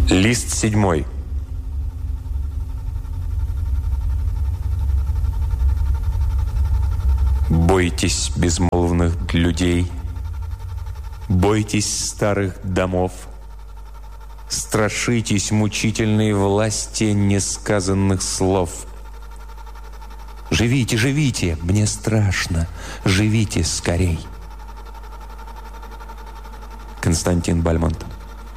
Лист 7. Бойтесь безмолвных людей, бойтесь старых домов, страшитесь мучительной власти несказанных слов. Живите, живите, мне страшно, живите скорей. Константин Бальмонт.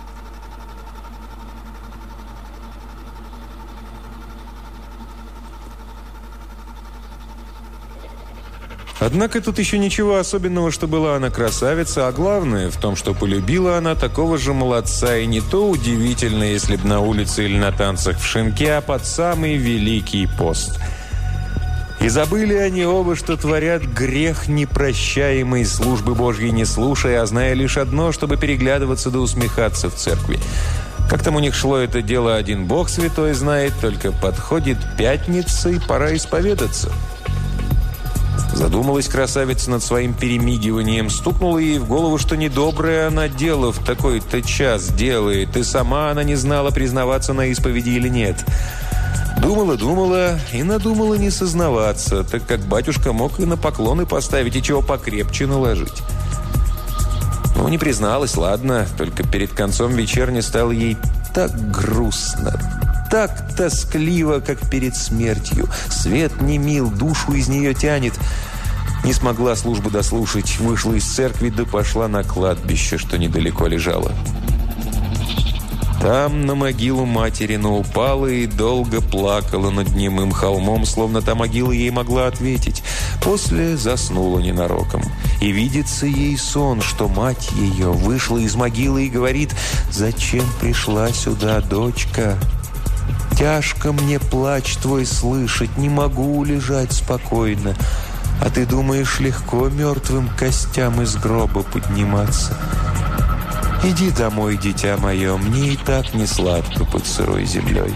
Однако тут еще ничего особенного, что была она красавица, а главное в том, что полюбила она такого же молодца, и не то удивительно, если б на улице или на танцах в шинке, а под самый Великий пост. И забыли они оба, что творят грех непрощаемый, службы Божьей не слушая, а зная лишь одно, чтобы переглядываться да усмехаться в церкви. Как там у них шло это дело, один Бог святой знает, только подходит пятница, и пора исповедаться. Задумалась красавица над своим перемигиванием, стукнула ей в голову, что недоброе она дело в такой-то час делает, и сама она не знала, признаваться на исповеди или нет. Думала и надумала не сознаваться, так как батюшка мог и на поклоны поставить, и чего покрепче наложить. Ну, не призналась, ладно, только перед концом вечерни стало ей так грустно, так тоскливо, как перед смертью. Свет не мил, душу из нее тянет. Не смогла службу дослушать, вышла из церкви, да пошла на кладбище, что недалеко лежало. Там на могилу материну упала и долго плакала над немым холмом, словно та могила ей могла ответить. После заснула ненароком. И видится ей сон, что мать ее вышла из могилы и говорит: «Зачем пришла сюда, дочка? Тяжко мне плач твой слышать, не могу лежать спокойно. А ты думаешь, легко мертвым костям из гроба подниматься? Иди домой, дитя мое, мне и так не сладко под сырой землей».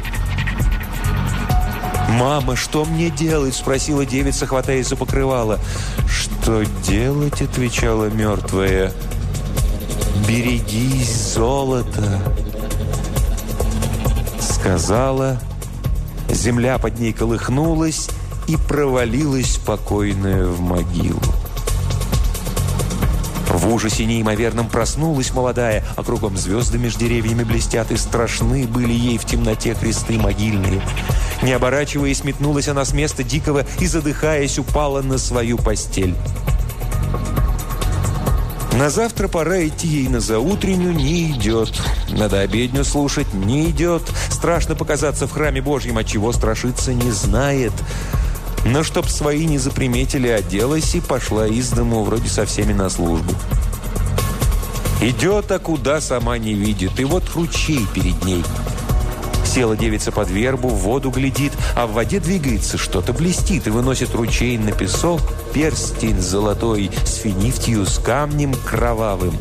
«Мама, что мне делать?» – спросила девица, хватаясь за покрывало. «Что делать?» – отвечала мертвая. «Берегись золота», – сказала. Земля под ней колыхнулась и провалилась покойная в могилу. В ужасе неимоверном проснулась молодая, а кругом звезды между деревьями блестят, и страшны были ей в темноте кресты могильные. Не оборачиваясь, метнулась она с места дикого и, задыхаясь, упала на свою постель. На завтра пора идти ей на заутреннюю, не идет. Надо обедню слушать, не идет. Страшно показаться в храме Божьем, от чего страшиться не знает. Но чтоб свои не заприметили, оделась и пошла из дому, вроде со всеми на службу. Идет, а куда сама не видит, и вот ручей перед ней. Села девица под вербу, в воду глядит, а в воде двигается, что-то блестит, и выносит ручей на песок перстень золотой с финифтью, с камнем кровавым.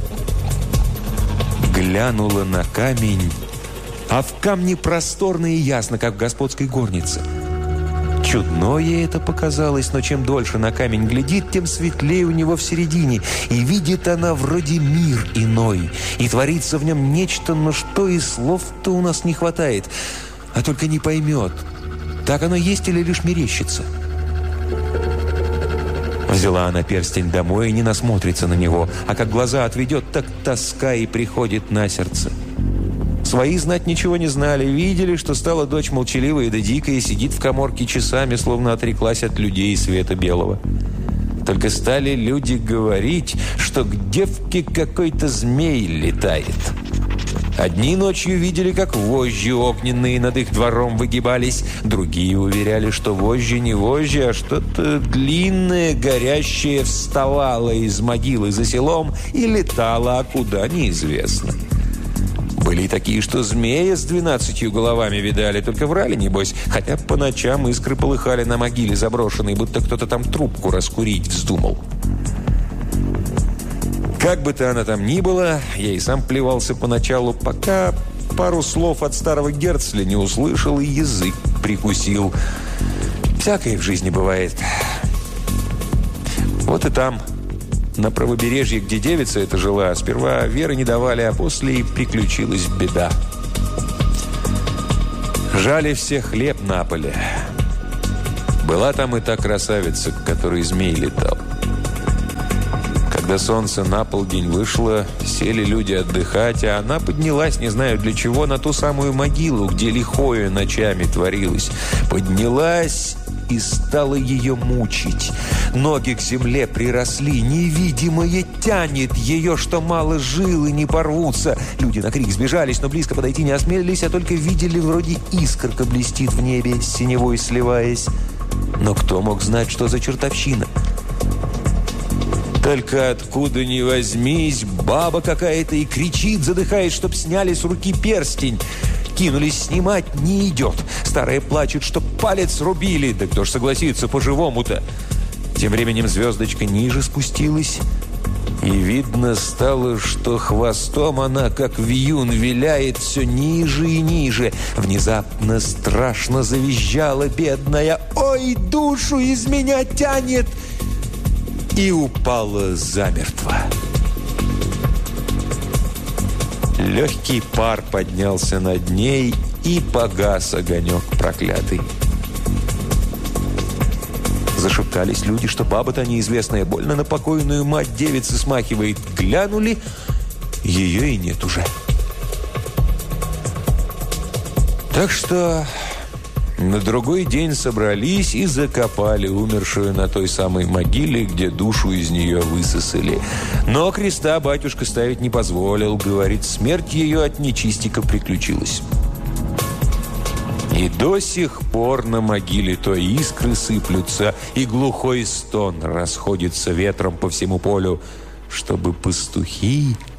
Глянула на камень, а в камне просторно и ясно, как в господской горнице. Чудно ей это показалось, но чем дольше на камень глядит, тем светлее у него в середине. И видит она вроде мир иной, и творится в нем нечто, но что и слов-то у нас не хватает. А только не поймет, так оно есть или лишь мерещится. Взяла она перстень домой и не насмотрится на него, а как глаза отведет, так тоска и приходит на сердце. Свои, знать, ничего не знали. Видели, что стала дочь молчаливая да дикая и сидит в каморке часами, словно отреклась от людей света белого. Только стали люди говорить, что к девке какой-то змей летает. Одни ночью видели, как вожжи огненные над их двором выгибались. Другие уверяли, что вожжи не вожжи, а что-то длинное, горящее вставало из могилы за селом и летало, а куда неизвестно. Были и такие, что змея с 12 головами видали, только врали, небось, хотя по ночам искры полыхали на могиле заброшенной, будто кто-то там трубку раскурить вздумал. Как бы то она там ни была, я и сам плевался поначалу, пока пару слов от старого Герцля не услышал и язык прикусил. Всякое в жизни бывает. Вот и там, на правобережье, где девица эта жила, сперва веры не давали, а после и приключилась беда. Жали все хлеб на поле. Была там и та красавица, к которой змей летал. Когда солнце на полдень вышло, сели люди отдыхать, а она поднялась, не знаю для чего, на ту самую могилу, где лихое ночами творилось. Поднялась и стала ее мучить. Ноги к земле приросли, невидимое тянет ее, что мало жилы не порвутся. Люди на крик сбежались, но близко подойти не осмелились, а только видели, вроде искорка блестит в небе, с синевой сливаясь. Но кто мог знать, что за чертовщина? Только откуда ни возьмись, баба какая-то и кричит, задыхаясь, чтоб сняли с руки перстень. Кинулись снимать, не идет. Старая плачет, что палец рубили. Да кто ж согласится по-живому-то? Тем временем звездочка ниже спустилась, и видно стало, что хвостом она, как вьюн, виляет все ниже и ниже. Внезапно страшно завизжала бедная: «Ой, душу из меня тянет!» И упала замертво. Легкий пар поднялся над ней, и погас огонек проклятый. Зашептались люди, что баба-то неизвестная больно на покойную мать девицы смахивает. Глянули, ее и нет уже. Так что на другой день собрались и закопали умершую на той самой могиле, где душу из нее высосали. Но креста батюшка ставить не позволил. Говорит, смерть ее от нечистика приключилась. И до сих пор на могиле то искры сыплются, и глухой стон расходится ветром по всему полю, чтобы пастухи